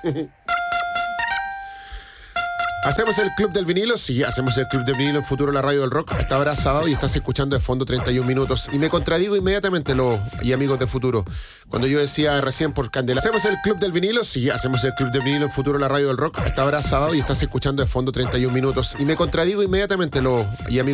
¿Hacemos el Club del Vinilo? Sí, hacemos el Club del Vinilo en Futuro, la radio del rock. Hasta ahora sábado y estás escuchando de fondo 31 minutos. Y me contradigo inmediatamente, y amigos de Futuro, cuando yo decía recién por Candela. ¿Hacemos el Club del Vinilo? Sí, hacemos el Club del Vinilo en Futuro, la radio del rock. Hasta ahora sábado y estás escuchando de fondo 31 minutos. Y me contradigo inmediatamente, y amigos